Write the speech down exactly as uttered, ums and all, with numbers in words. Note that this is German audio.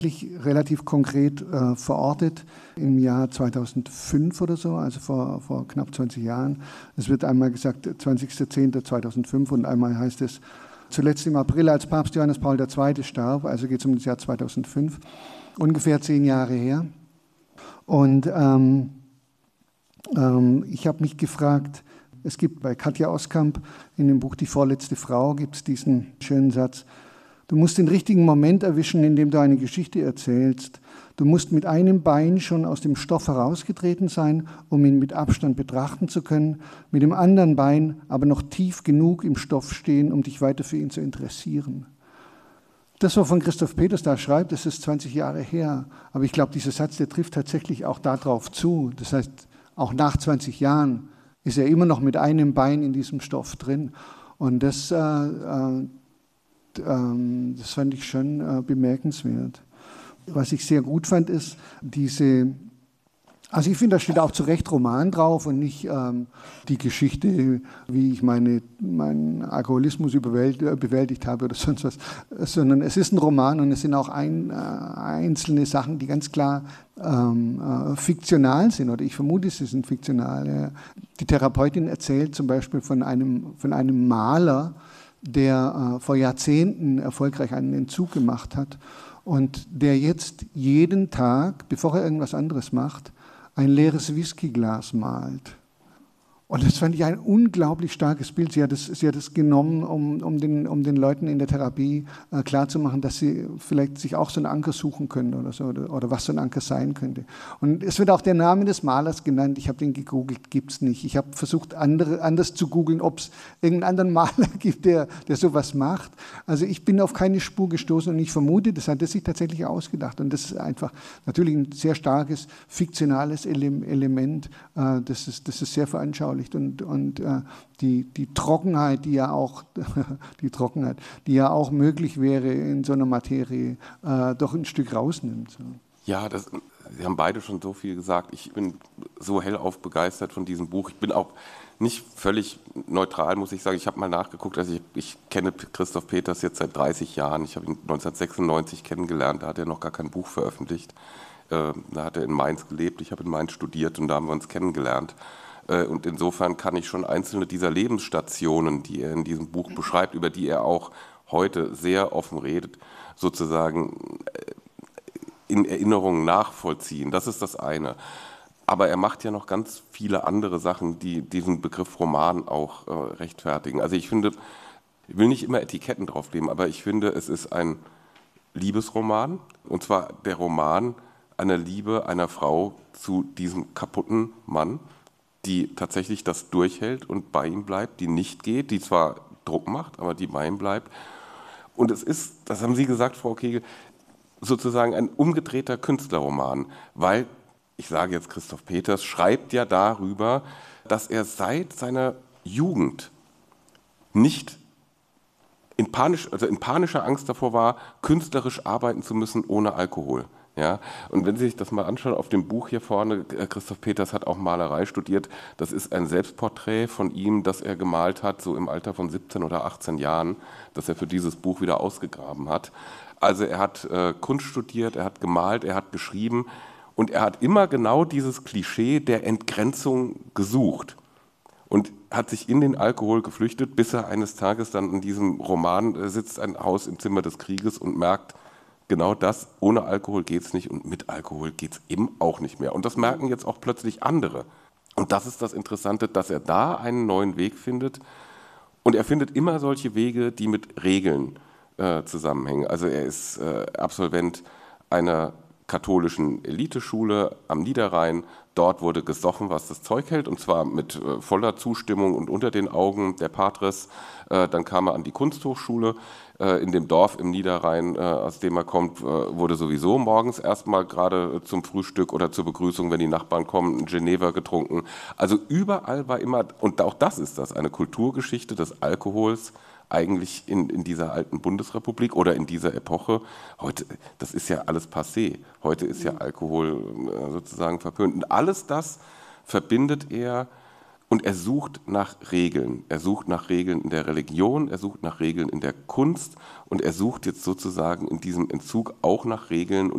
relativ konkret äh, verortet im Jahr zweitausendfünf oder so, also vor, vor knapp zwanzig Jahren. Es wird einmal gesagt zwanzigster zehnter zweitausendfünf und einmal heißt es zuletzt im April, als Papst Johannes Paul der Zweite starb, also geht es um das Jahr zweitausendfünf, ungefähr zehn Jahre her. Und ähm, ähm, ich habe mich gefragt, es gibt bei Katja Oskamp in dem Buch Die vorletzte Frau gibt es diesen schönen Satz: Du musst den richtigen Moment erwischen, in dem du eine Geschichte erzählst. Du musst mit einem Bein schon aus dem Stoff herausgetreten sein, um ihn mit Abstand betrachten zu können, mit dem anderen Bein aber noch tief genug im Stoff stehen, um dich weiter für ihn zu interessieren. Das, was von Christoph Peters da schreibt, das ist zwanzig Jahre her. Aber ich glaube, dieser Satz, der trifft tatsächlich auch darauf zu. Das heißt, auch nach zwanzig Jahren ist er immer noch mit einem Bein in diesem Stoff drin. Und das... Äh, äh, Das fand ich schon äh, bemerkenswert. Was ich sehr gut fand, ist diese, also ich finde, da steht auch zu Recht Roman drauf und nicht ähm, die Geschichte, wie ich meine, meinen Alkoholismus überwält, bewältigt habe oder sonst was, sondern es ist ein Roman und es sind auch ein, äh, einzelne Sachen, die ganz klar ähm, äh, fiktional sind, oder ich vermute, sie sind fiktional. Ja. Die Therapeutin erzählt zum Beispiel von einem, von einem Maler, der äh, vor Jahrzehnten erfolgreich einen Entzug gemacht hat und der jetzt jeden Tag, bevor er irgendwas anderes macht, ein leeres Whiskyglas malt. Und das fand ich ein unglaublich starkes Bild. Sie hat es, sie hat es genommen, um, um, den, um den Leuten in der Therapie äh, klarzumachen, dass sie vielleicht sich auch so einen Anker suchen können oder so, oder, oder was so ein Anker sein könnte. Und es wird auch der Name des Malers genannt. Ich habe den gegoogelt, gibt es nicht. Ich habe versucht, andere, anders zu googeln, ob es irgendeinen anderen Maler gibt, der, der sowas macht. Also ich bin auf keine Spur gestoßen und ich vermute, das hat er sich tatsächlich ausgedacht. Und das ist einfach natürlich ein sehr starkes, fiktionales Ele- Element, äh, das, ist, das ist sehr veranschaulicht. Und, und äh, die, die Trockenheit, die ja auch die Trockenheit, die ja auch möglich wäre in so einer Materie, äh, doch ein Stück rausnimmt. So. Ja, das, Sie haben beide schon so viel gesagt. Ich bin so hellauf begeistert von diesem Buch. Ich bin auch nicht völlig neutral, muss ich sagen. Ich habe mal nachgeguckt, also ich, ich kenne Christoph Peters jetzt seit dreißig Jahren. Ich habe ihn neunzehnhundertsechsundneunzig kennengelernt, da hat er noch gar kein Buch veröffentlicht. Äh, da hat er in Mainz gelebt, ich habe in Mainz studiert und da haben wir uns kennengelernt. Und insofern kann ich schon einzelne dieser Lebensstationen, die er in diesem Buch beschreibt, über die er auch heute sehr offen redet, sozusagen in Erinnerungen nachvollziehen. Das ist das eine. Aber er macht ja noch ganz viele andere Sachen, die diesen Begriff Roman auch äh, rechtfertigen. Also ich finde, ich will nicht immer Etiketten drauflegen, aber ich finde, es ist ein Liebesroman, und zwar der Roman einer Liebe einer Frau zu diesem kaputten Mann, die tatsächlich das durchhält und bei ihm bleibt, die nicht geht, die zwar Druck macht, aber die bei ihm bleibt. Und es ist, das haben Sie gesagt, Frau Kegel, sozusagen ein umgedrehter Künstlerroman, weil, ich sage jetzt Christoph Peters, schreibt ja darüber, dass er seit seiner Jugend nicht in, panisch, also in panischer Angst davor war, künstlerisch arbeiten zu müssen ohne Alkohol. Ja, und wenn Sie sich das mal anschauen, auf dem Buch hier vorne, Christoph Peters hat auch Malerei studiert, das ist ein Selbstporträt von ihm, das er gemalt hat, so im Alter von siebzehn oder achtzehn Jahren, das er für dieses Buch wieder ausgegraben hat. Also er hat äh, Kunst studiert, er hat gemalt, er hat geschrieben und er hat immer genau dieses Klischee der Entgrenzung gesucht und hat sich in den Alkohol geflüchtet, bis er eines Tages dann in diesem Roman äh, sitzt, ein Haus im Zimmer des Krieges, und merkt, genau das, ohne Alkohol geht es nicht und mit Alkohol geht es eben auch nicht mehr. Und das merken jetzt auch plötzlich andere. Und das ist das Interessante, dass er da einen neuen Weg findet. Und er findet immer solche Wege, die mit Regeln äh, zusammenhängen. Also er ist äh, Absolvent einer katholischen Eliteschule am Niederrhein. Dort wurde gesoffen, was das Zeug hält, und zwar mit äh, voller Zustimmung und unter den Augen der Patres. Äh, dann kam er an die Kunsthochschule. Äh, in dem Dorf im Niederrhein, äh, aus dem er kommt, äh, wurde sowieso morgens erstmal gerade zum Frühstück oder zur Begrüßung, wenn die Nachbarn kommen, ein Geneva getrunken. Also überall war immer, und auch das ist das, eine Kulturgeschichte des Alkohols, eigentlich in, in dieser alten Bundesrepublik oder in dieser Epoche. Heute, das ist ja alles passé. Heute ist ja Alkohol äh, sozusagen verpönt. Und alles das verbindet er, und er sucht nach Regeln. Er sucht nach Regeln in der Religion, er sucht nach Regeln in der Kunst, und er sucht jetzt sozusagen in diesem Entzug auch nach Regeln. Und